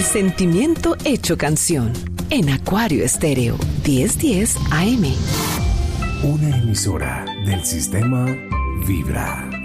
sentimiento hecho canción. En Acuario Estéreo, 1010 AM. Una emisora del sistema Vibra.